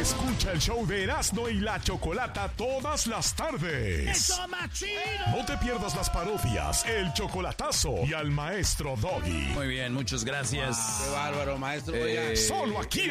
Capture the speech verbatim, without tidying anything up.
Escucha el show de Erasmo y la Chocolata todas las tardes. ¡Eso más chido! No te pierdas las parodias, el chocolatazo y al maestro Doggy. Muy bien, muchas gracias. Wow, qué bárbaro, maestro. Eh, Solo aquí